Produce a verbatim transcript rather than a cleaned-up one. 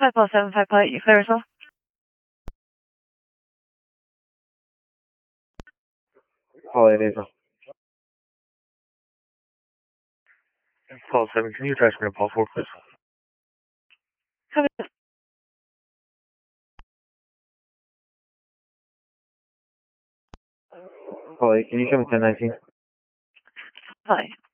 five four seven five pilot, you clear as well? Pilot Ava. Paul seven, can you attach me to Paul four, please? Copy that. Paul eight, can you show me ten nineteen? Fine.